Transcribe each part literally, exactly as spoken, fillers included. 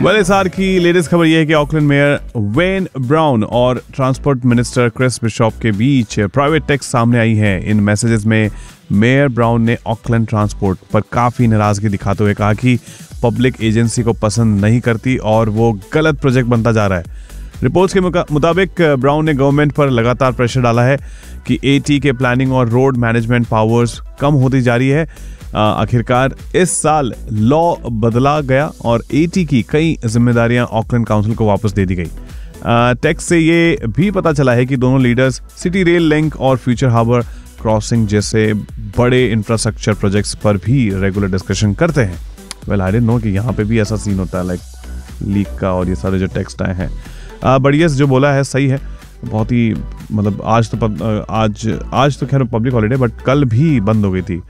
Well इस are की latest खबर यह है कि ऑकलैंड मेयर वेन ब्राउन और ट्रांसपोर्ट मिनिस्टर क्रिस बिशॉप के बीच प्राइवेट टेक्स्ट सामने आई है। इन मैसेजेस में मेयर ब्राउन ने ऑकलैंड ट्रांसपोर्ट पर काफ़ी नाराज़गी दिखाते हुए कहा कि पब्लिक एजेंसी को पसंद नहीं करती और वो गलत प्रोजेक्ट बनता जा रहा है। रिपोर्ट्स के मुताबिक ब्राउन ने गवर्नमेंट पर लगातार प्रेशर डाला है कि एटी के प्लानिंग और रोड मैनेजमेंट पावर्स कम होती जा रही है। आखिरकार इस साल लॉ बदला गया और एटी की कई जिम्मेदारियां ऑकलैंड काउंसिल को वापस दे दी गई। टेक्स्ट से ये भी पता चला है कि दोनों लीडर्स सिटी रेल लिंक और फ्यूचर हार्बर क्रॉसिंग जैसे बड़े इंफ्रास्ट्रक्चर प्रोजेक्ट्स पर भी रेगुलर डिस्कशन करते हैं। वेल आई डिडंट नो कि यहाँ पे भी ऐसा सीन होता है, लाइक लीक का, और ये सारे जो टेक्स्ट आए हैं। बट यस, जो बोला है सही है, बहुत ही मतलब आज तो पब, आज आज तो खैर पब्लिक हॉलीडे, बट कल भी बंद हो गई थी।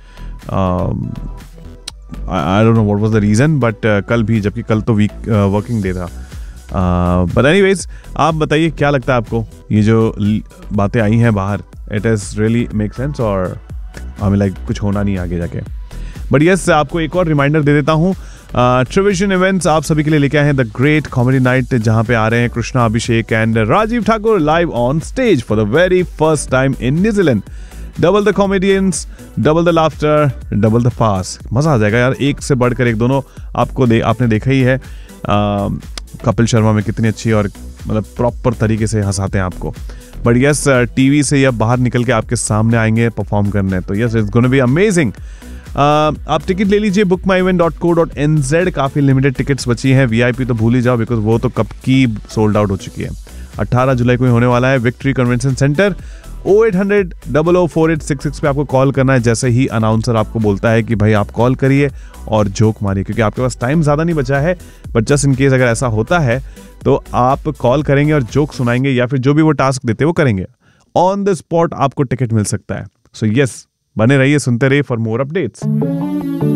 I don't know what was the reason, but कल भी, जबकि कल तो वीक वर्किंग डे था। बट एनीवेज, आप बताइए क्या लगता है आपको, ये जो बातें आई हैं बाहर, it is really make sense और हमें लाइक कुछ होना नहीं आगे जाके। बट यस, आपको एक और रिमाइंडर दे देता हूँ, ट्रेविजन इवेंट्स आप सभी के लिए लेके आए हैं द ग्रेट कॉमेडी नाइट, जहां पे आ रहे हैं Krishna Abhishek and Rajiv Thakur live on stage for the very first time in New Zealand. Double the comedians, double the laughter, double the पास। मजा आ जाएगा यार, एक से बढ़कर एक। दोनों आपको दे, आपने देखा ही है आ, कपिल शर्मा में कितनी अच्छी और मतलब प्रॉपर तरीके से हंसाते हैं आपको। बट यस, टीवी से या बाहर निकल के आपके सामने आएंगे परफॉर्म करने, तो yes it's gonna be amazing. Uh, आप टिकट ले लीजिए बुक माई event dot co dot N Z. काफ़ी लिमिटेड टिकट्स बची हैं। वीआईपी तो भूल ही जाओ, बिकॉज वो तो कब की सोल्ड आउट हो चुकी है। अठारह जुलाई को ही होने वाला है, विक्ट्री कन्वेंशन सेंटर। ओ eight hundred double O four eight six six पे आपको कॉल करना है जैसे ही अनाउंसर आपको बोलता है कि भाई आप कॉल करिए और जोक मारिए, क्योंकि आपके पास टाइम ज़्यादा नहीं बचा है। बट जस्ट इन केस अगर ऐसा होता है तो आप कॉल करेंगे और जोक सुनाएंगे, या फिर जो भी वो टास्क देते हैं वो करेंगे। ऑन द स्पॉट आपको टिकट मिल सकता है। सो यस, बने रहिए, सुनते रहिए फॉर मोर अपडेट्स।